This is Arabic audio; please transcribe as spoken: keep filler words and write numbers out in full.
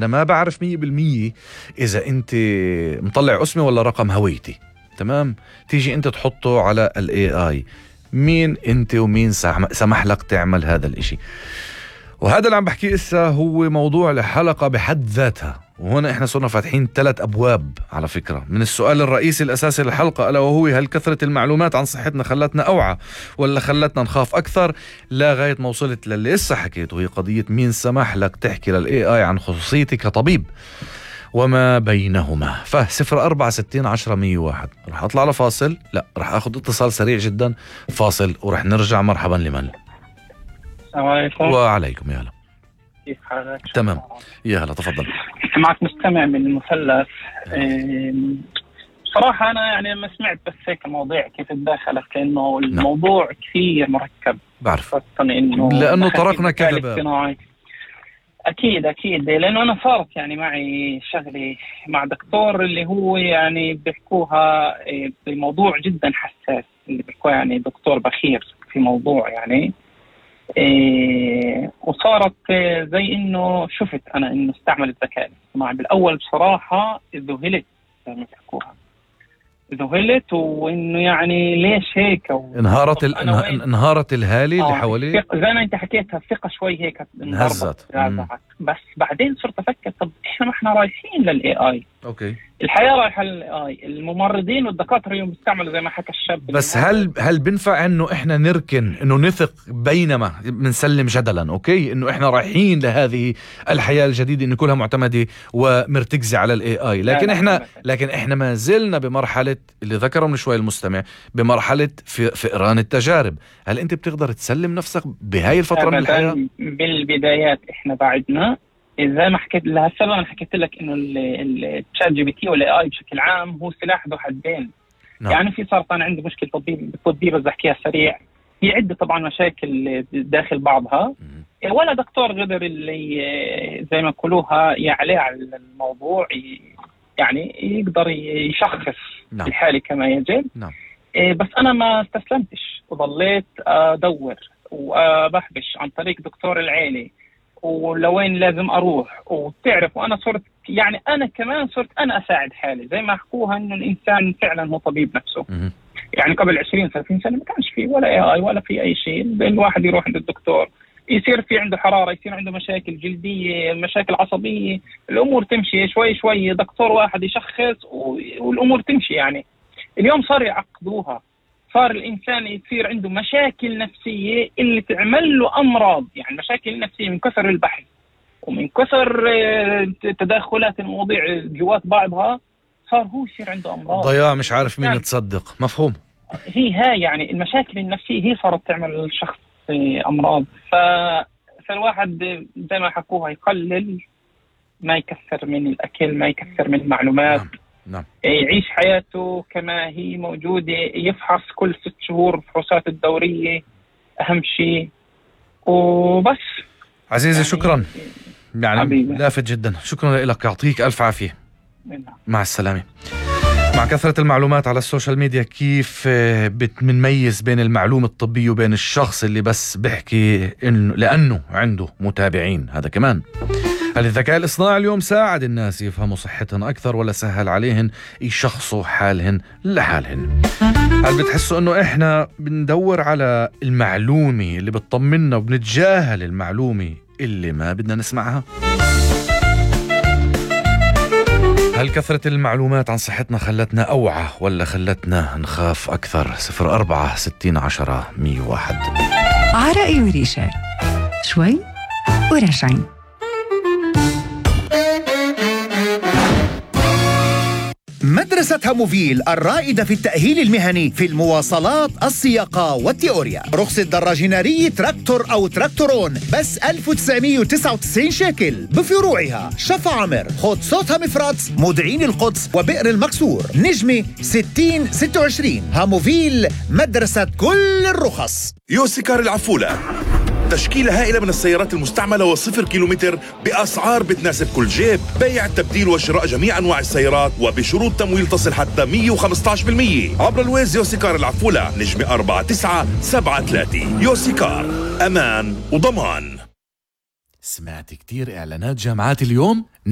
أنا ما بعرف مية بالمية إذا أنت مطلع اسمي ولا رقم هويتي. تمام، تيجي أنت تحطه على ال إيه آي، مين أنت ومين سمح لك تعمل هذا الإشي. وهذا اللي عم بحكيه إسا هو موضوع لحلقة بحد ذاتها. وهنا إحنا صرنا فاتحين ثلاث أبواب على فكرة من السؤال الرئيسي الأساسي للحلقة، ألا وهو هل كثرة المعلومات عن صحتنا خلتنا أوعى ولا خلتنا نخاف أكثر، لغاية ما وصلت للي إسا حكيت، وهي قضية مين سمح لك تحكي للإي آي عن خصوصيتك كطبيب وما بينهما. فصفر أربعة ستين عشرة مية واحد. رح أطلع لفاصل، لا رح أخذ اتصال سريع جدا، فاصل ورح نرجع. مرحبا لمن؟ السلام عليكم. وعليكم يا هلا. كيف حالك؟ تمام يا هلا، تفضل. معك مستمع من المثلث. بصراحة أنا يعني ما سمعت بس هيك المواضيع كيف تداخلت، لأنه الموضوع كثير مركب. بعرف إنه لأنه طرقنا كذا باب. أكيد أكيد، لأنه أنا صارت يعني معي شغلي مع دكتور اللي هو يعني بيحكوها بموضوع جدا حساس، اللي بيحكوها يعني دكتور بخير في موضوع يعني إيه، وصارت زي إنه شفت أنا إنه استعمل الذكاء الاصطناعي. بالأول بصراحة ذهلت زي ما بيحكوها، ذهلت وإنه يعني ليش هيك انهارت ال... انهارت الهالي اللي آه حواليه زي ما أنت حكيتها، الثقة شوي هيك انهزت. بس بعدين صرت أفكر طب إحنا ما إحنا رايحين للإي آي. أوكي، الحياة رايحة للإي آي، الممرضين والدكاترة اليوم بيستعملوا زي ما حكى الشاب. بس هل هل بنفع إنه إحنا نركن إنه نثق بينما بنسلم جدلا أوكي إنه إحنا رايحين لهذه الحياة الجديدة إنه كلها معتمدة ومرتكزة على الإي آي، لكن إحنا لكن إحنا ما زلنا بمرحلة اللي ذكره من شوي المستمع، بمرحلة في فئران التجارب. هل أنت بتقدر تسلم نفسك بهاي الفترة من الحياة؟ بالبدايات إحنا بعدنا إذا ما حكيت لها السبب، أنا حكيت لك إنه الشات جي بي تي ولا آي بشكل عام هو سلاح ذو حدين. نعم. يعني في صارت أنا عندي مشكلة طبية طبية بس أحكيها سريع، في عدة طبعا مشاكل داخل بعضها. م. ولا دكتور قدر اللي زي ما يقولوها يعلي على الموضوع، يعني يقدر يشخص. نعم. الحالة كما يجب. نعم. بس أنا ما استسلمتش وظليت أدور وبحبش عن طريق دكتور العيلة ولوين لازم أروح. وتعرف وأنا صرت يعني أنا كمان صرت أنا أساعد حالي زي ما حكوها إنه الإنسان فعلا هو طبيب نفسه. م- يعني قبل عشرين ثلاثين سنة ما كانش فيه ولا إيه آي ولا في أي شيء. الواحد يروح عند الدكتور يصير في عنده حرارة، يصير عنده مشاكل جلدية، مشاكل عصبية، الأمور تمشي شوي شوي، دكتور واحد يشخص والأمور تمشي. يعني اليوم صار يعقدوها، صار الإنسان يصير عنده مشاكل نفسية اللي تعمل له أمراض. يعني مشاكل نفسية من كثر البحث ومن كثر تداخلات المواضيع جوات بعضها، صار هو يصير عنده أمراض ضياع، مش عارف مين تصدق. مفهوم. هي هاي يعني المشاكل النفسية هي صارت تعمل الشخص أمراض. ف... فالواحد زي ما حكوها يقلل، ما يكثر من الأكل، ما يكثر من المعلومات. نعم. نعم. يعيش حياته كما هي موجودة، يفحص كل ست شهور فحوصات الدورية أهم شيء وبس. عزيزي يعني شكرا، يعني حبيبي. لافت جدا، شكرا لك، يعطيك ألف عافية. مع السلامة. مع كثرة المعلومات على السوشيال ميديا كيف بنميز بين المعلومة الطبية وبين الشخص اللي بس بحكي إنه لأنه عنده متابعين؟ هذا كمان. هل الذكاء الاصطناعي اليوم ساعد الناس يفهموا صحتهم أكثر ولا سهل عليهن يشخصوا حالهن لحالهن؟ هل بتحسوا إنه إحنا بندور على المعلومة اللي بتطمنا وبنتجاهل المعلومة اللي ما بدنا نسمعها؟ هل كثرة المعلومات عن صحتنا خلتنا أوعى ولا خلتنا نخاف أكثر؟ صفر أربعة ستين عشرة مية واحد. عرائي وريشة شوي وراجعين. مدرسة هاموفيل الرائدة في التأهيل المهني في المواصلات، السياقة والتيوريا. رخصة دراجة نارية تراكتور أو تراكتورون بس ألف وتسعمية وتسعة وتسعين شيكل بفروعها شفا عمر، خد صوتها مفرط، مودعين القدس وبئر المكسور. نجمة ستين ستة وعشرين. هاموفيل، مدرسة كل الرخص. يوسيكار العفولة، تشكيلة هائلة من السيارات المستعملة وصفر كيلومتر بأسعار بتناسب كل جيب. بيع، تبديل وشراء جميع أنواع السيارات وبشروط تمويل تصل حتى مية وخمسة عشر بالمية عبر الويز. يوسيكار العفولة، نجمة أربعة تسعة سبعة ثلاثة. يوسيكار، أمان وضمان. سمعت كتير إعلانات جامعات اليوم؟